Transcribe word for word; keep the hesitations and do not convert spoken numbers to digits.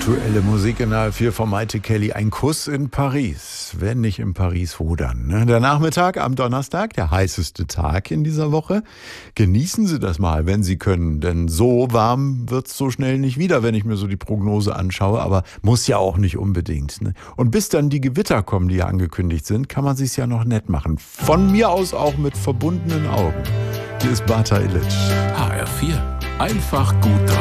Aktuelle Musik in der vier von Maite Kelly. Ein Kuss in Paris. Wenn nicht in Paris, wo dann? Ne? Der Nachmittag am Donnerstag, der heißeste Tag in dieser Woche. Genießen Sie das mal, wenn Sie können. Denn so warm wird es so schnell nicht wieder, wenn ich mir so die Prognose anschaue. Aber muss ja auch nicht unbedingt. Ne? Und bis dann die Gewitter kommen, die ja angekündigt sind, kann man sich's ja noch nett machen. Von mir aus auch mit verbundenen Augen. Hier ist Bata Illich. H R vier. Einfach gut drauf.